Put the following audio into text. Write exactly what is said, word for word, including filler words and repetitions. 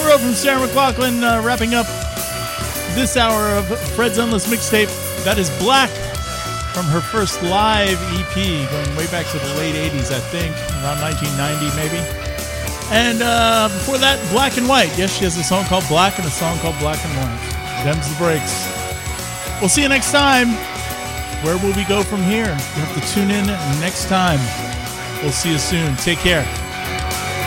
Road from Sarah McLachlan, uh, wrapping up this hour of Fred's Endless Mixtape. That is Black from her first live E P, going way back to the late eighties, I think, around nineteen ninety maybe. And uh, before that, Black and White. Yes, she has a song called Black and a song called Black and White. Them's the breaks. We'll see you next time. Where will we go from here? You have to tune in next time. We'll see you soon. Take care.